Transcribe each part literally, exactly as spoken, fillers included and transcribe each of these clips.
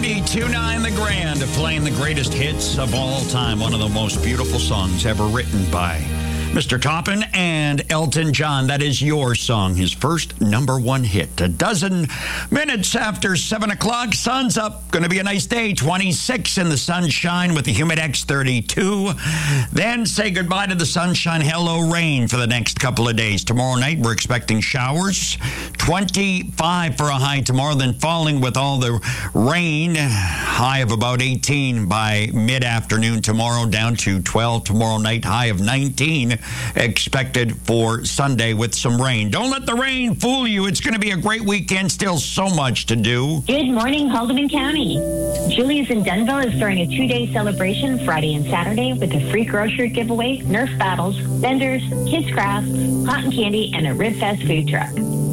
ninety-two point nine The Grand, playing the greatest hits of all time. One of the most beautiful songs ever written by Mister Toppin and Elton John. That is your song, his first number one hit. A dozen minutes after seven o'clock, sun's up. Going to be a nice day. twenty-six in the sunshine with the Humidex thirty-two. Then say goodbye to the sunshine. Hello, rain for the next couple of days. Tomorrow night, we're expecting showers. twenty-five for a high tomorrow, then falling with all the rain. High of about eighteen by mid-afternoon tomorrow, down to twelve tomorrow night. High of nineteen expected for Sunday with some rain. Don't let the rain fool you. It's going to be a great weekend. Still so much to do. Good morning, Haldeman County. Julie's in Denville is throwing a two-day celebration Friday and Saturday with a free grocery giveaway, Nerf battles, vendors, kids crafts, cotton candy, and a Rib Fest food truck.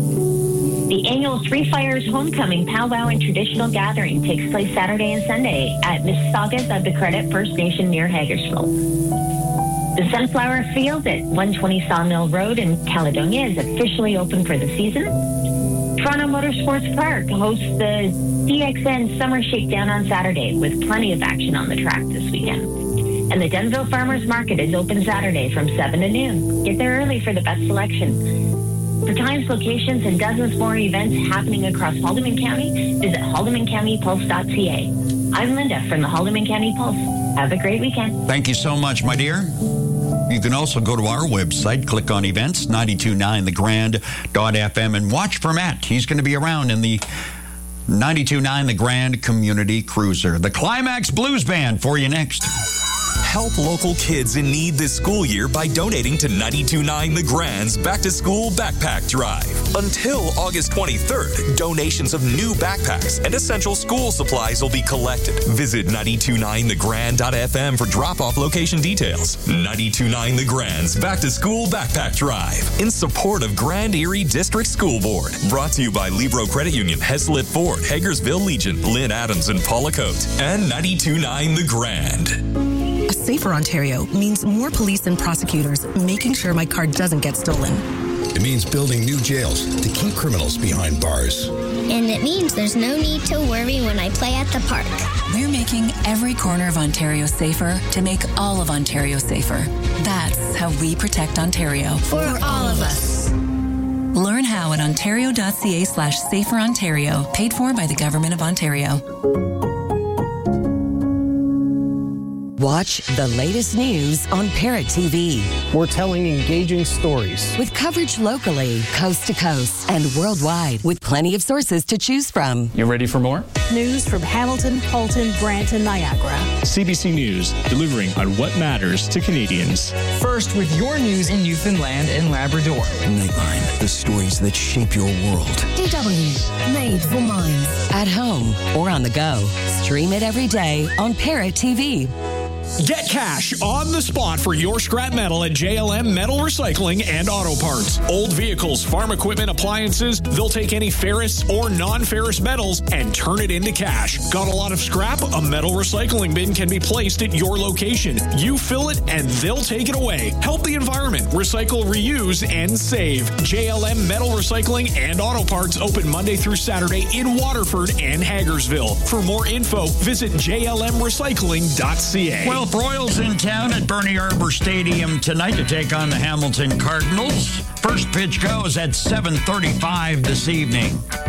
The annual Three Fires Homecoming Powwow and Traditional Gathering takes place Saturday and Sunday at Mississaugas of the Credit First Nation near Hagersville. The Sunflower Field at one twenty Sawmill Road in Caledonia is officially open for the season. Toronto Motorsports Park hosts the D X N Summer Shakedown on Saturday with plenty of action on the track this weekend. And the Denville Farmers Market is open Saturday from seven to noon. Get there early for the best selection. For times, locations, and dozens more events happening across Haldeman County, visit haldeman county pulse dot c a. I'm Linda from the Haldeman County Pulse. Have a great weekend. Thank you so much, my dear. You can also go to our website, click on events, ninety-two point nine the grand dot f m, and watch for Matt. He's going to be around in the ninety-two point nine The Grand Community Cruiser. The Climax Blues Band for you next. Help local kids in need this school year by donating to ninety-two point nine The Grand's Back to School Backpack Drive. Until August twenty-third, donations of new backpacks and essential school supplies will be collected. Visit ninety-two point nine the grand dot f m for drop-off location details. ninety-two point nine The Grand's Back to School Backpack Drive in support of Grand Erie District School Board. Brought to you by Libro Credit Union, Heslett Ford, Hagersville Legion, Lynn Adams, and Paula Coate, and ninety-two point nine The Grand. A safer Ontario means more police and prosecutors making sure my car doesn't get stolen. It means building new jails to keep criminals behind bars. And it means there's no need to worry when I play at the park. We're making every corner of Ontario safer to make all of Ontario safer. That's how we protect Ontario. For all of us. Learn how at ontario.ca slash safer Ontario, paid for by the Government of Ontario. Watch the latest news on Parrot T V. We're telling engaging stories. With coverage locally, coast to coast, and worldwide, with plenty of sources to choose from. You ready for more? News from Hamilton, Halton, Brant, Niagara. C B C News, delivering on what matters to Canadians. First with your news in Newfoundland and Labrador. Nightline, the stories that shape your world. D W, made for minds. At home or on the go. Stream it every day on Parrot T V. Get cash on the spot for your scrap metal at J L M Metal Recycling and Auto Parts. Old vehicles, farm equipment, appliances, they'll take any ferrous or non-ferrous metals and turn it into cash. Got a lot of scrap? A metal recycling bin can be placed at your location. You fill it and they'll take it away. Help the environment. Recycle, reuse, and save. J L M Metal Recycling and Auto Parts open Monday through Saturday in Waterford and Hagersville. For more info, visit j l m recycling dot c a. Well, Royals in town at Bernie Arbor Stadium tonight to take on the Hamilton Cardinals. First pitch goes at seven thirty-five this evening.